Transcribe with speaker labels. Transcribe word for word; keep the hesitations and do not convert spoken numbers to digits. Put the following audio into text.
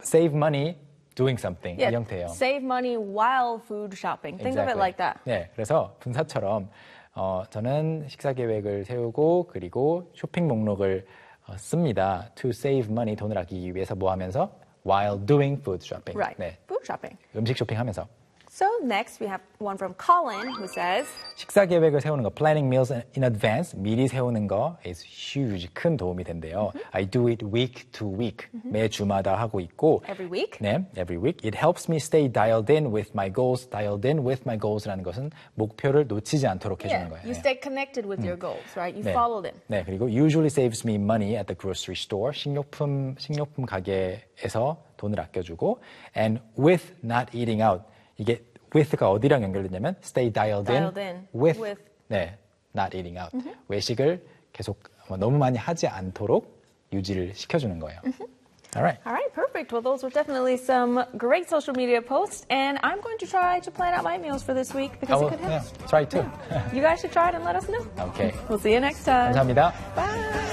Speaker 1: save money doing something
Speaker 2: Yeah,
Speaker 1: 이 형태예요.
Speaker 2: save money while food shopping. Think
Speaker 1: Exactly.
Speaker 2: of it like that.
Speaker 1: 네, 그래서 분사처럼 어, 저는 식사 계획을 세우고 그리고 쇼핑 목록을 어, 씁니다. To save money, 돈을 아끼기 위해서 뭐 하면서? While doing food shopping.
Speaker 2: Right.
Speaker 1: 네,
Speaker 2: Food shopping.
Speaker 1: 음식 쇼핑하면서.
Speaker 2: So next we have one from Colin who says,
Speaker 1: 식사 계획을 세우는 거, planning meals in advance, 미리 세우는 거 is huge, 큰 도움이 된대요. Mm-hmm. I do it week to week, mm-hmm. 매 주마다 하고 있고.
Speaker 2: Every week?
Speaker 1: 네, every week. It helps me stay dialed in with my goals. Dialed in with my goals라는 것은 목표를 놓치지 않도록 해주는
Speaker 2: yeah,
Speaker 1: 거예요.
Speaker 2: you stay connected with 음. your goals, right? You
Speaker 1: 네.
Speaker 2: follow them.
Speaker 1: 네, 그리고 usually saves me money at the grocery store, 식료품 식료품 가게에서 돈을 아껴주고, and with not eating out. 이게 with가 어디랑 연결되냐면 stay dialed,
Speaker 2: dialed
Speaker 1: in,
Speaker 2: in
Speaker 1: with,
Speaker 2: with
Speaker 1: 네, not eating out.
Speaker 2: Mm-hmm.
Speaker 1: 외식을 계속 너무 많이 하지 않도록 유지를 시켜주는 거예요. Mm-hmm. All right.
Speaker 2: All right, perfect. Well, those were definitely some great social media posts, and I'm going to try to plan out my meals for this week because
Speaker 1: Oh,
Speaker 2: it could help.
Speaker 1: yeah, try too.
Speaker 2: Yeah. You guys should try it and let us know.
Speaker 1: Okay.
Speaker 2: We'll see you next time.
Speaker 1: 감사합니다.
Speaker 2: Bye.